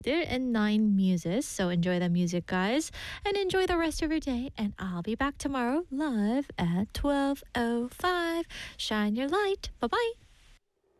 There and 9 muses. So enjoy the music, guys, and enjoy the rest of your day. And I'll be back tomorrow live at 12:05. Shine your light. Bye bye.